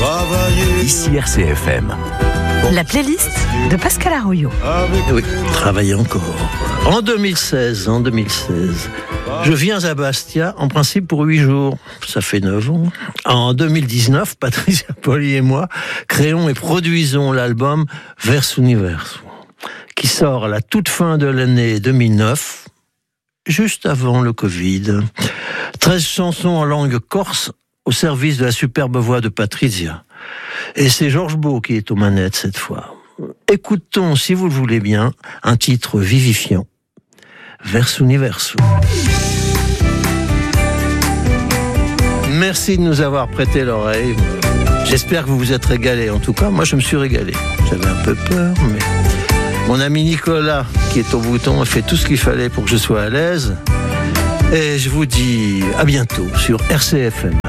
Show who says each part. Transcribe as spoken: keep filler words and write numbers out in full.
Speaker 1: Ici R C F M.
Speaker 2: La playlist de Pascal Arroyo.
Speaker 3: Oui, travailler encore. En deux mille seize, en deux mille seize, je viens à Bastia, en principe pour huit jours. Ça fait neuf ans. En deux mille dix-neuf, Patricia Poli et moi créons et produisons l'album Vers Universo, qui sort à la toute fin de l'année deux mille neuf, juste avant le Covid. treize chansons en langue corse au service de la superbe voix de Patricia. Et c'est Georges Beau qui est aux manettes cette fois. Écoutons, si vous le voulez bien, un titre vivifiant. Vers Universo. Merci de nous avoir prêté l'oreille. J'espère que vous vous êtes régalés. En tout cas, moi je me suis régalé. J'avais un peu peur, mais mon ami Nicolas, qui est au bouton, a fait tout ce qu'il fallait pour que je sois à l'aise. Et je vous dis à bientôt sur R C F M.